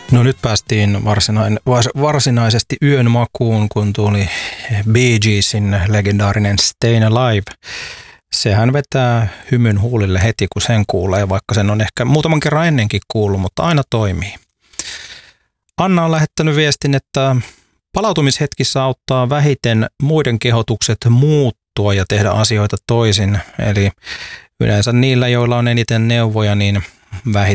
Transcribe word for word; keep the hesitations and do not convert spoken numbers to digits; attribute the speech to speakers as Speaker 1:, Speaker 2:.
Speaker 1: No nyt päästiin varsinain, varsinaisesti yön makuun, kun tuli Bee Geesin legendaarinen Stayin' Alive. Sehän vetää hymyn huulille heti, kun sen kuulee, vaikka sen on ehkä muutaman kerran ennenkin kuullut, mutta aina toimii. Anna on lähettänyt viestin, että palautumishetkissä auttaa vähiten muiden kehotukset muuttua ja tehdä asioita toisin. Eli yleensä niillä, joilla on eniten neuvoja, niin vähiten